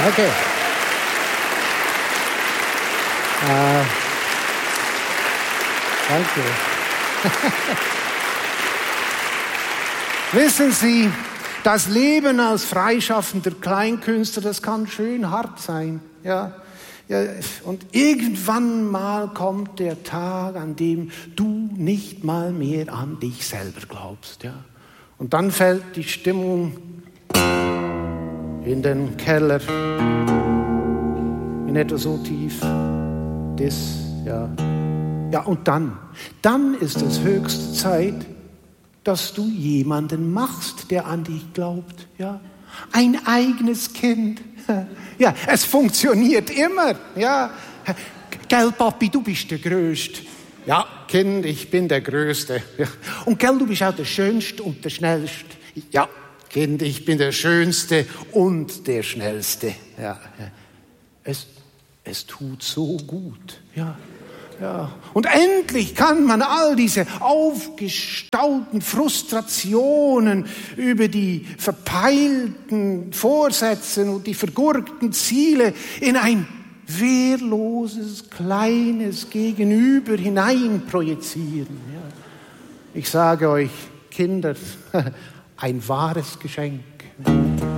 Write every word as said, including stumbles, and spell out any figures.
Okay. Äh, danke. Wissen Sie, das Leben als freischaffender Kleinkünstler, das kann schön hart sein. Ja? Ja, und irgendwann mal kommt der Tag, an dem du nicht mal mehr an dich selber glaubst. Ja? Und dann fällt die Stimmung in den Keller, in etwa so tief. Das, ja. Ja, und dann, dann ist es höchste Zeit, dass du jemanden machst, der an dich glaubt. Ja? Ein eigenes Kind. Ja, es funktioniert immer. Ja. Gell, Papi, du bist der Größte. Ja, Kind, ich bin der Größte. Ja. Und gell, du bist auch der Schönste und der Schnellste. Ja, Kind, ich bin der Schönste und der Schnellste. Ja. Es, es tut so gut. Ja. Ja. Und endlich kann man all diese aufgestauten Frustrationen über die verpeilten Vorsätze und die vergurkten Ziele in ein wehrloses, kleines Gegenüber hinein projizieren. Ja. Ich sage euch, Kinder, ein wahres Geschenk.